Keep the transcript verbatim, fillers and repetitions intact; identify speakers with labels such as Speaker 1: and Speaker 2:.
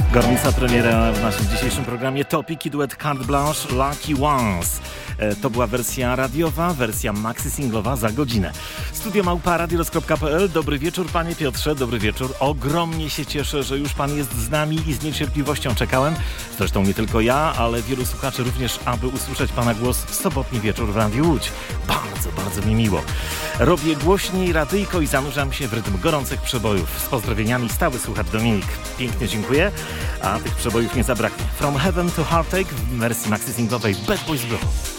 Speaker 1: Gorąca premiera w naszym dzisiejszym programie Topic i duet Carte Blanche Lucky Ones. To była wersja radiowa, wersja maxi singlowa za godzinę. Studio małpa radios kropka p l. Dobry wieczór, panie Piotrze, dobry wieczór. Ogromnie się cieszę, że już pan jest z nami i z niecierpliwością czekałem. Zresztą nie tylko ja, ale wielu słuchaczy również, aby usłyszeć pana głos w sobotni wieczór w Radiu Łódź. Bardzo, bardzo mi miło. Robię głośniej radyjko i zanurzam się w rytm gorących przebojów. Z pozdrowieniami stały słuchacz Dominik. Pięknie dziękuję, a tych przebojów nie zabraknie. From Heaven to Heartache w wersji maxi singlowej Bad Boys Blue.